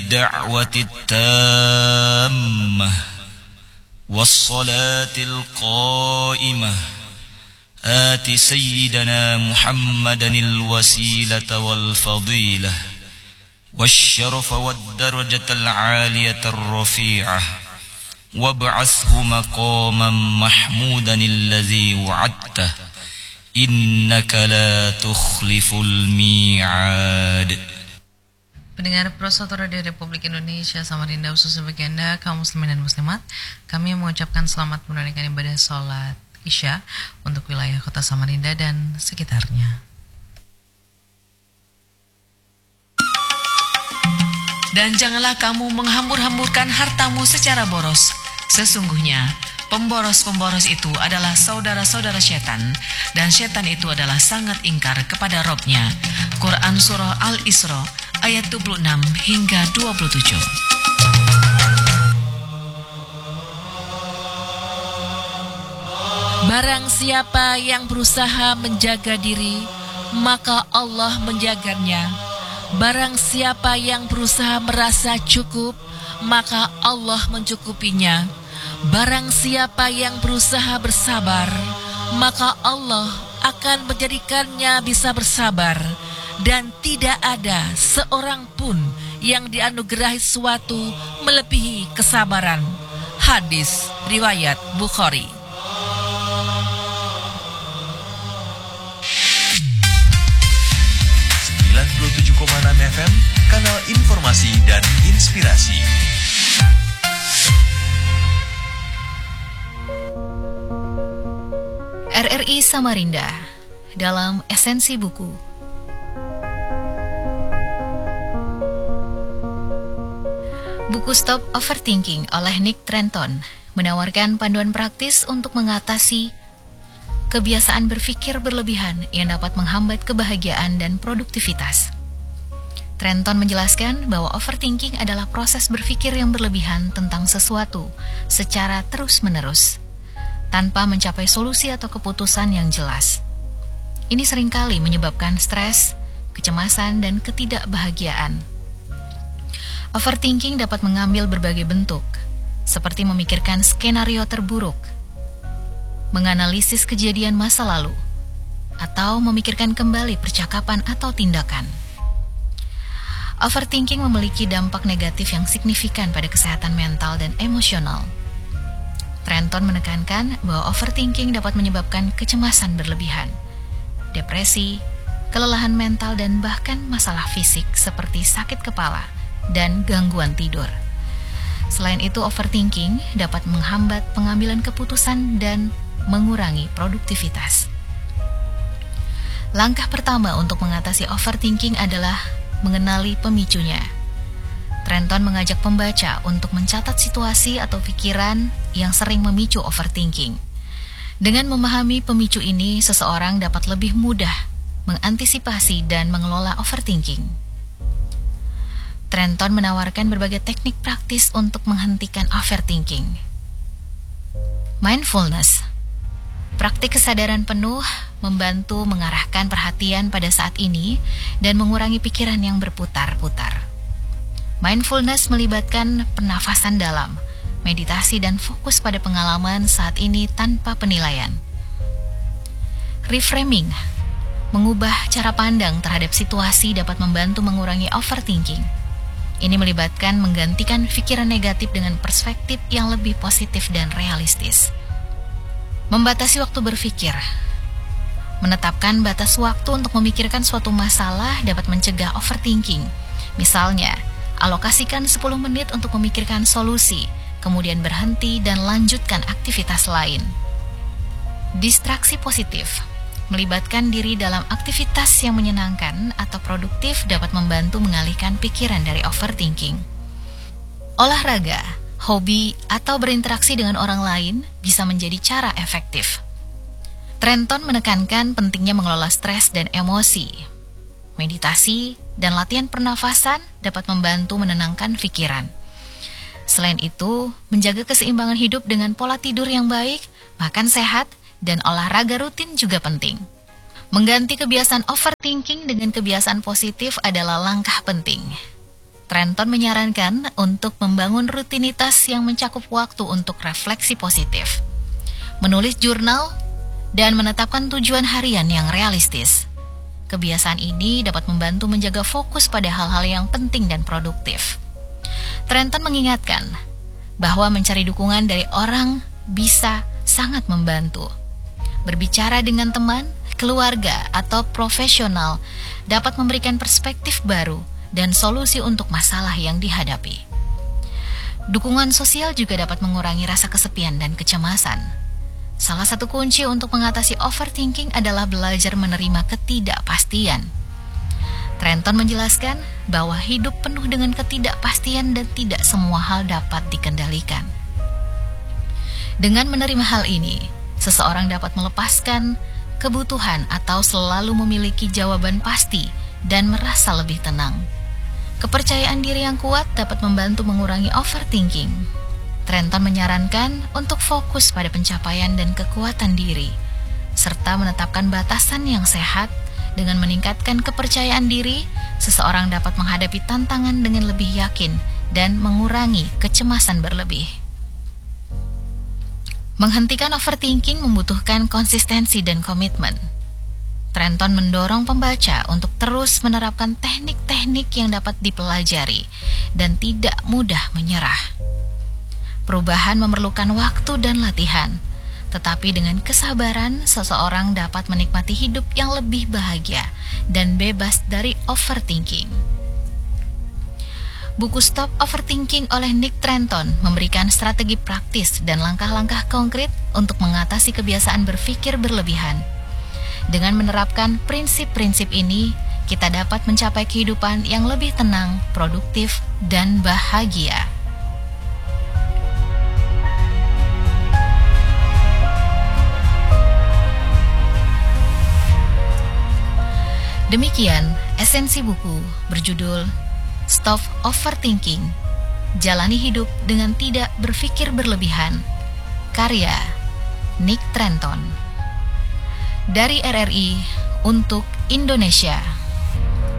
الدعوة التامة والصلاة القائمة آت سيدنا محمدا الوسيلة والفضيلة والشرف والدرجة العالية الرفيعة وابعثه مقاما محمودا الذي وعدته إنك لا تخلف الميعاد. Pendengar Prosoto Radio Republik Indonesia Samarinda, khususnya bagi Anda kaum muslimin dan muslimat, kami mengucapkan selamat menunaikan ibadah sholat Isya untuk wilayah kota Samarinda dan sekitarnya. Dan janganlah kamu menghambur-hamburkan hartamu secara boros. Sesungguhnya pemboros-pemboros itu adalah saudara-saudara setan, dan setan itu adalah sangat ingkar kepada Robnya. Quran Surah Al-Isra ayat 26 hingga 27. Barang siapa yang berusaha menjaga diri, maka Allah menjaganya. Barang siapa yang berusaha merasa cukup, maka Allah mencukupinya. Barang siapa yang berusaha bersabar, maka Allah akan menjadikannya bisa bersabar. Dan tidak ada seorang pun yang dianugerahi sesuatu melebihi kesabaran. Hadis riwayat Bukhari. FM, kanal informasi dan inspirasi. RRI Samarinda dalam Esensi Buku. Buku Stop Overthinking oleh Nick Trenton menawarkan panduan praktis untuk mengatasi kebiasaan berpikir berlebihan yang dapat menghambat kebahagiaan dan produktivitas. Trenton menjelaskan bahwa overthinking adalah proses berpikir yang berlebihan tentang sesuatu secara terus-menerus, tanpa mencapai solusi atau keputusan yang jelas. Ini seringkali menyebabkan stres, kecemasan, dan ketidakbahagiaan. Overthinking dapat mengambil berbagai bentuk, seperti memikirkan skenario terburuk, menganalisis kejadian masa lalu, atau memikirkan kembali percakapan atau tindakan. Overthinking memiliki dampak negatif yang signifikan pada kesehatan mental dan emosional. Trenton menekankan bahwa overthinking dapat menyebabkan kecemasan berlebihan, depresi, kelelahan mental, dan bahkan masalah fisik seperti sakit kepala dan gangguan tidur. Selain itu, overthinking dapat menghambat pengambilan keputusan dan mengurangi produktivitas. Langkah pertama untuk mengatasi overthinking adalah mengenali pemicunya. Trenton mengajak pembaca untuk mencatat situasi atau pikiran yang sering memicu overthinking. Dengan memahami pemicu ini, seseorang dapat lebih mudah mengantisipasi dan mengelola overthinking. Trenton menawarkan berbagai teknik praktis untuk menghentikan overthinking. Mindfulness, praktik kesadaran penuh, membantu mengarahkan perhatian pada saat ini dan mengurangi pikiran yang berputar-putar. Mindfulness melibatkan pernafasan dalam, meditasi, dan fokus pada pengalaman saat ini tanpa penilaian. Reframing, mengubah cara pandang terhadap situasi dapat membantu mengurangi overthinking. Ini melibatkan menggantikan pikiran negatif dengan perspektif yang lebih positif dan realistis. Membatasi waktu berpikir, menetapkan batas waktu untuk memikirkan suatu masalah dapat mencegah overthinking. Misalnya, alokasikan 10 menit untuk memikirkan solusi, kemudian berhenti dan lanjutkan aktivitas lain. Distraksi positif, melibatkan diri dalam aktivitas yang menyenangkan atau produktif dapat membantu mengalihkan pikiran dari overthinking. Olahraga, hobi, atau berinteraksi dengan orang lain bisa menjadi cara efektif. Trenton menekankan pentingnya mengelola stres dan emosi. Meditasi dan latihan pernafasan dapat membantu menenangkan pikiran. Selain itu, menjaga keseimbangan hidup dengan pola tidur yang baik, makan sehat, dan olahraga rutin juga penting. Mengganti kebiasaan overthinking dengan kebiasaan positif adalah langkah penting. Trenton menyarankan untuk membangun rutinitas yang mencakup waktu untuk refleksi positif, menulis jurnal, dan menetapkan tujuan harian yang realistis. Kebiasaan ini dapat membantu menjaga fokus pada hal-hal yang penting dan produktif. Trenton mengingatkan bahwa mencari dukungan dari orang bisa sangat membantu. Berbicara dengan teman, keluarga, atau profesional dapat memberikan perspektif baru dan solusi untuk masalah yang dihadapi. Dukungan sosial juga dapat mengurangi rasa kesepian dan kecemasan. Salah satu kunci untuk mengatasi overthinking adalah belajar menerima ketidakpastian. Trenton menjelaskan bahwa hidup penuh dengan ketidakpastian dan tidak semua hal dapat dikendalikan. Dengan menerima hal ini, seseorang dapat melepaskan kebutuhan atau selalu memiliki jawaban pasti dan merasa lebih tenang. Kepercayaan diri yang kuat dapat membantu mengurangi overthinking. Trenton menyarankan untuk fokus pada pencapaian dan kekuatan diri, serta menetapkan batasan yang sehat. Dengan meningkatkan kepercayaan diri, seseorang dapat menghadapi tantangan dengan lebih yakin dan mengurangi kecemasan berlebih. Menghentikan overthinking membutuhkan konsistensi dan komitmen. Trenton mendorong pembaca untuk terus menerapkan teknik-teknik yang dapat dipelajari dan tidak mudah menyerah. Perubahan memerlukan waktu dan latihan, tetapi dengan kesabaran, seseorang dapat menikmati hidup yang lebih bahagia dan bebas dari overthinking. Buku Stop Overthinking oleh Nick Trenton memberikan strategi praktis dan langkah-langkah konkret untuk mengatasi kebiasaan berpikir berlebihan. Dengan menerapkan prinsip-prinsip ini, kita dapat mencapai kehidupan yang lebih tenang, produktif, dan bahagia. Demikian esensi buku berjudul Stop Overthinking, Jalani Hidup dengan Tidak Berpikir Berlebihan, karya Nick Trenton. Dari RRI untuk Indonesia.